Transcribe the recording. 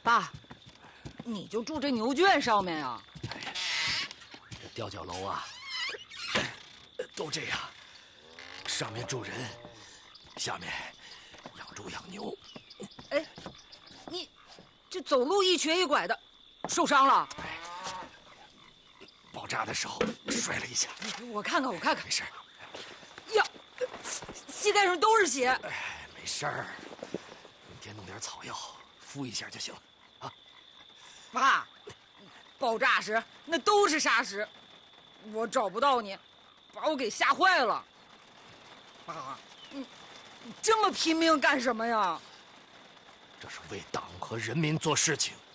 爸，你就住这牛圈上面呀？ 这吊脚楼啊，都这样，上面住人，下面养猪养牛。 哎，你这走路一瘸一拐的，受伤了？ 爆炸的时候摔了一下。 我看看， 没事。 呀，膝盖上都是血。 没事儿，明天弄点草药敷一下就行了啊。 爸，爆炸时那都是沙石，我找不到你，把我给吓坏了。爸，你这么拼命干什么呀？ 这是为党和人民做事情。